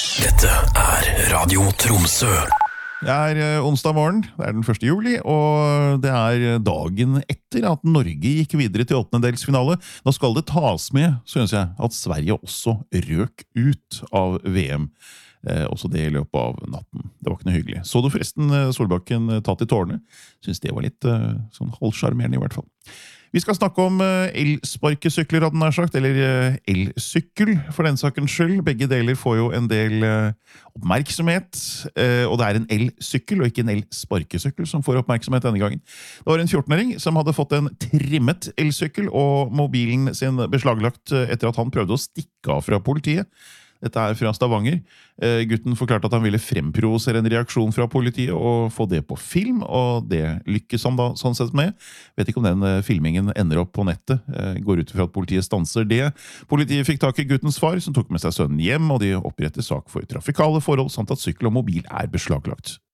Dette Radio Tromsø. Det onsdag morgen, det den 1. juli, og det dagen etter at Norge gikk videre til åttendedelsfinale. Da skal det tas med, synes jeg, at Sverige også røk ut av VM. Også det I løpet av natten. Det var ikke noe hyggelig. Så du forresten Solbakken tatt I tårene? Synes det var litt sånn halvsjarmerende I hvert fall. Vi skal snakke om elsparkesykler, hadde den her sagt, eller elsykkel, for den sakens skyld. Begge deler får jo en del oppmerksomhet, og det en elsykkel, og ikke en elsparkesykkel, som får oppmerksomhet denne gangen. Det var en 14-åring som hadde fått en trimmet elsykkel, og mobilen sin beslaglagt etter at han prøvde å stikke av fra politiet. Dette fra Stavanger. Gutten forklarte at han ville fremprovosere en reaksjon fra politiet og få det på film, og det lykkes han da sånn sett med. Vet ikke om den filmingen ender opp på nettet. Går ut fra at politiet stanser det. Politiet fikk tak I guttens far, som tok med seg sønnen hjem, og de oppretter sak for trafikale forhold, samt at sykkel og mobil beslaglagt.